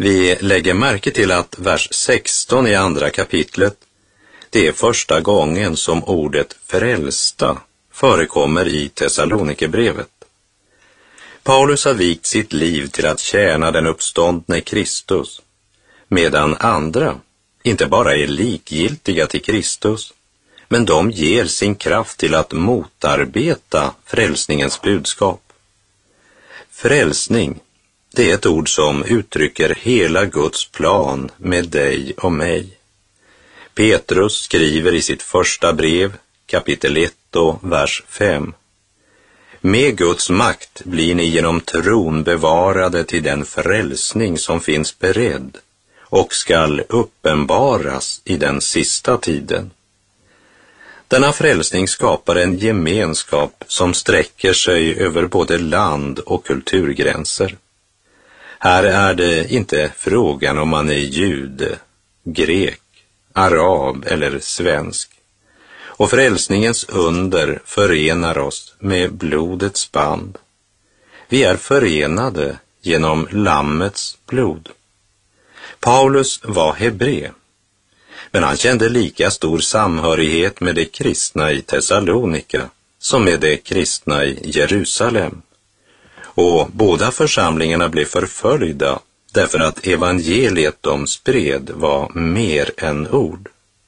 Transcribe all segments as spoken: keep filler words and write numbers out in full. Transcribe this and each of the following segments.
Vi lägger märke till att vers sexton i andra kapitlet, det är första gången som ordet frälsta förekommer i Thessalonikerbrevet. Paulus har vikt sitt liv till att tjäna den uppståndne Kristus, medan andra inte bara är likgiltiga till Kristus, men de ger sin kraft till att motarbeta frälsningens budskap. Frälsning, det är ett ord som uttrycker hela Guds plan med dig och mig. Petrus skriver i sitt första brev, kapitel ett och vers fem. Med Guds makt blir ni genom tron bevarade till den frälsning som finns beredd och skall uppenbaras i den sista tiden. Denna frälsning skapar en gemenskap som sträcker sig över både land- och kulturgränser. Här är det inte frågan om man är jude, grek, arab eller svensk. Och frälsningens under förenar oss med blodets band. Vi är förenade genom lammets blod. Paulus var hebre, men han kände lika stor samhörighet med de kristna i Thessalonika som med de kristna i Jerusalem. Och båda församlingarna blev förföljda därför att evangeliet de spred var mer än ord.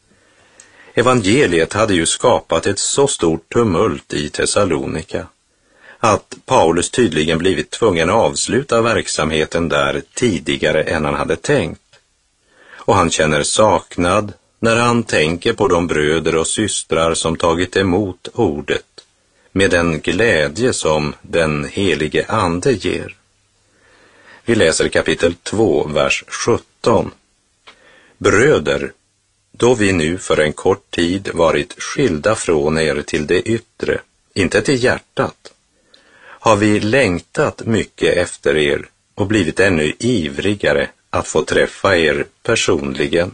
Evangeliet hade ju skapat ett så stort tumult i Thessalonika att Paulus tydligen blivit tvungen att avsluta verksamheten där tidigare än han hade tänkt. Och han känner saknad när han tänker på de bröder och systrar som tagit emot ordet med den glädje som den helige ande ger. Vi läser kapitel två, vers sjutton. Bröder, då vi nu för en kort tid varit skilda från er till det yttre, inte till hjärtat, har vi längtat mycket efter er och blivit ännu ivrigare att få träffa er personligen.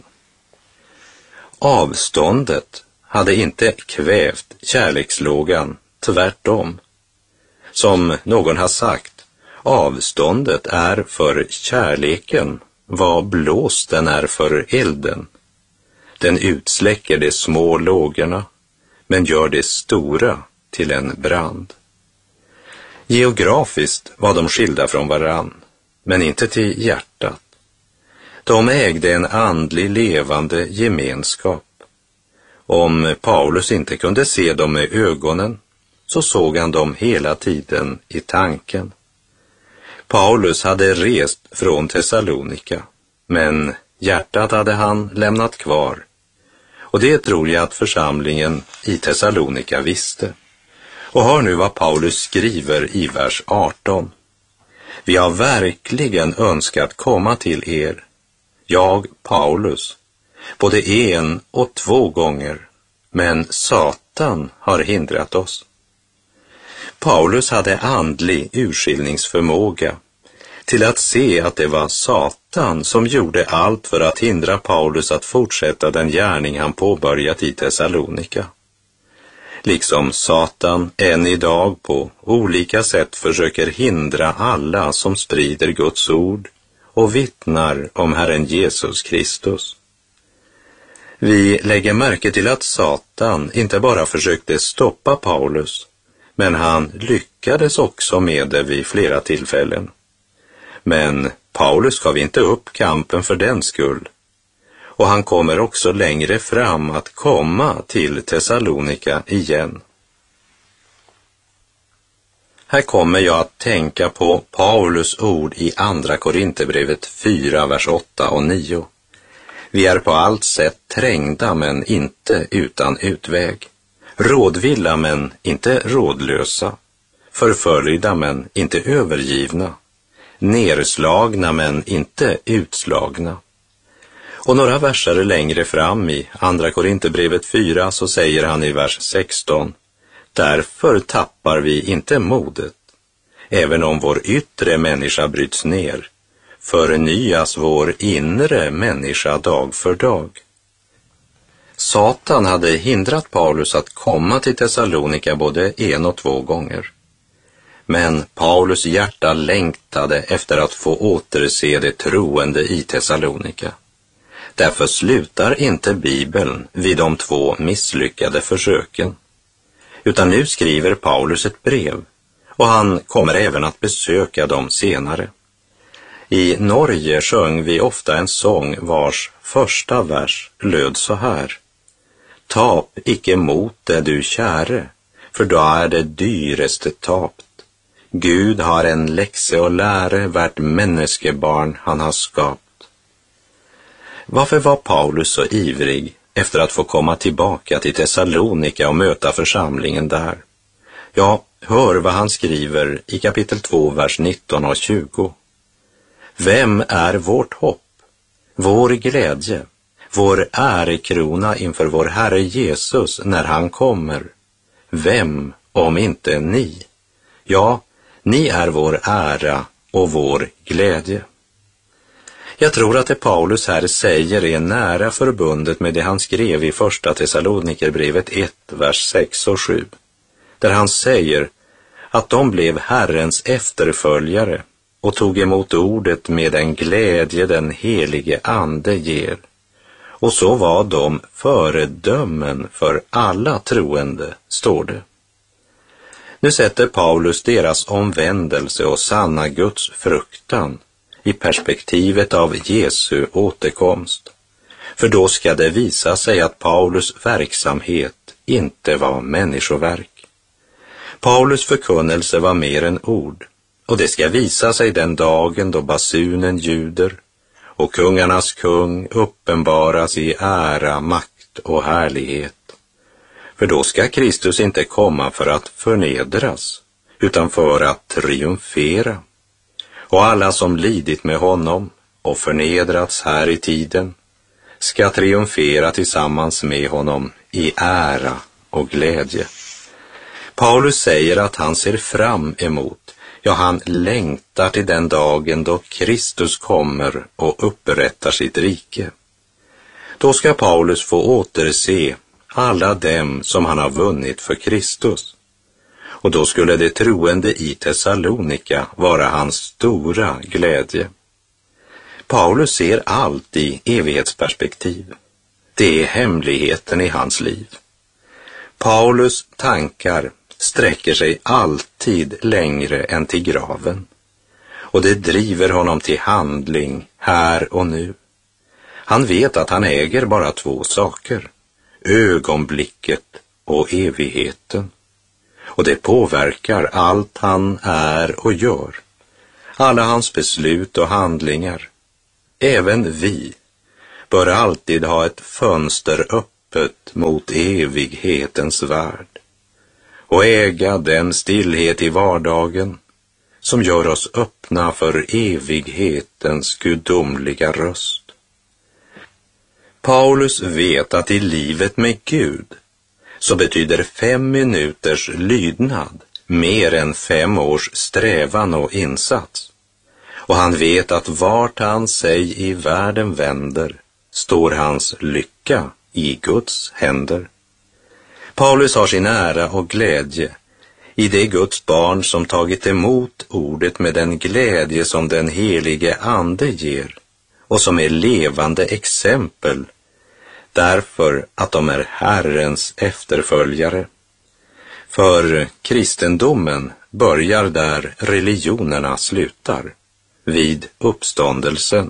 Avståndet hade inte kvävt kärlekslågan, tvärtom. Som någon har sagt, avståndet är för kärleken vad blåsten är för elden. Den utsläcker de små lågorna, men gör det stora till en brand. Geografiskt var de skilda från varann, men inte till hjärtat. De ägde en andlig levande gemenskap. Om Paulus inte kunde se dem med ögonen, så såg han dem hela tiden i tanken. Paulus hade rest från Thessalonika, men hjärtat hade han lämnat kvar. Och det tror jag att församlingen i Thessalonika visste. Och hör nu vad Paulus skriver i vers arton. Vi har verkligen önskat komma till er, jag, Paulus, både en och två gånger, men Satan har hindrat oss. Paulus hade andlig urskiljningsförmåga till att se att det var Satan som gjorde allt för att hindra Paulus att fortsätta den gärning han påbörjat i Thessalonika. Liksom Satan än idag på olika sätt försöker hindra alla som sprider Guds ord och vittnar om Herren Jesus Kristus. Vi lägger märke till att Satan inte bara försökte stoppa Paulus, men han lyckades också med det vid flera tillfällen. Men Paulus gav inte upp kampen för den skull. Och han kommer också längre fram att komma till Thessalonika igen. Här kommer jag att tänka på Paulus ord i andra Korinthierbrevet fyra, vers åtta och nio. Vi är på allt sätt trängda men inte utan utväg. Rådvilla men inte rådlösa. Förföljda men inte övergivna. Nerslagna men inte utslagna. Och några verser längre fram i andra Korinthierbrevet fyra så säger han i vers sexton: därför tappar vi inte modet. Även om vår yttre människa bryts ner, förnyas vår inre människa dag för dag. Satan hade hindrat Paulus att komma till Thessalonika både en och två gånger. Men Paulus hjärta längtade efter att få återse det troende i Thessalonika. Därför slutar inte Bibeln vid de två misslyckade försöken. Utan nu skriver Paulus ett brev, och han kommer även att besöka dem senare. I Norge sjöng vi ofta en sång vars första vers löd så här: Tap icke mot det du käre, för då är det dyreste tapt. Gud har en läxe och läre värt menneskebarn han har skapt. Varför var Paulus så ivrig efter att få komma tillbaka till Thessalonika och möta församlingen där? Ja, hör vad han skriver i kapitel två, vers nitton och tjugo. Vem är vårt hopp, vår glädje, vår ärekrona inför vår Herre Jesus när han kommer? Vem om inte ni? Ja, ni är vår ära och vår glädje. Jag tror att det Paulus här säger är nära förbundet med det han skrev i första Thessalonikerbrevet ett, vers sex och sju. Där han säger att de blev Herrens efterföljare och tog emot ordet med den glädje den helige ande ger. Och så var de föredömen för alla troende, står det. Nu sätter Paulus deras omvändelse och sanna Guds fruktan i perspektivet av Jesu återkomst. För då ska det visa sig att Paulus verksamhet inte var människoverk. Paulus förkunnelse var mer än ord, och det ska visa sig den dagen då basunen ljuder och kungarnas kung uppenbaras i ära, makt och härlighet. För då ska Kristus inte komma för att förnedras, utan för att triumfera. Och alla som lidit med honom och förnedrats här i tiden ska triumfera tillsammans med honom i ära och glädje. Paulus säger att han ser fram emot, ja, han längtar till den dagen då Kristus kommer och upprättar sitt rike. Då ska Paulus få återse alla dem som han har vunnit för Kristus. Och då skulle det troende i Thessalonika vara hans stora glädje. Paulus ser allt i evighetsperspektiv. Det är hemligheten i hans liv. Paulus tankar sträcker sig alltid längre än till graven. Och det driver honom till handling här och nu. Han vet att han äger bara två saker: ögonblicket och evigheten. Och det påverkar allt han är och gör, alla hans beslut och handlingar. Även vi bör alltid ha ett fönster öppet mot evighetens värld och äga den stillhet i vardagen som gör oss öppna för evighetens gudomliga röst. Paulus vet att i livet med Gud så betyder fem minuters lydnad mer än fem års strävan och insats. Och han vet att vart han sig i världen vänder står hans lycka i Guds händer. Paulus har sin ära och glädje i det Guds barn som tagit emot ordet med den glädje som den helige ande ger och som är levande exempel därför att de är Herrens efterföljare. För kristendomen börjar där religionerna slutar, vid uppståndelsen.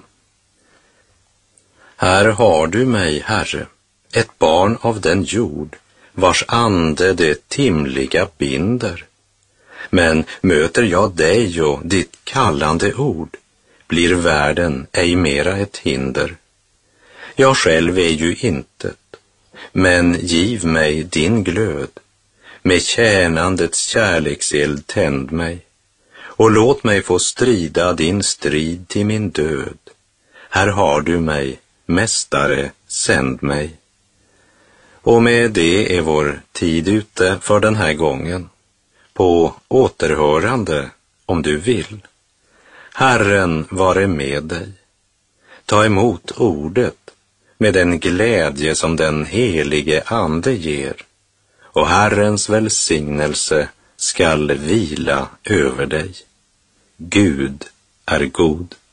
Här har du mig, Herre, ett barn av den jord, vars ande det timliga binder. Men möter jag dig och ditt kallande ord, blir världen ej mera ett hinder. Jag själv är ju intet, men giv mig din glöd, med tjänandets kärlekseld tänd mig, och låt mig få strida din strid till min död. Här har du mig, mästare, sänd mig. Och med det är vår tid ute för den här gången. På återhörande, om du vill. Herren vare med dig. Ta emot ordet med den glädje som den helige ande ger, och Herrens välsignelse skall vila över dig. Gud är god.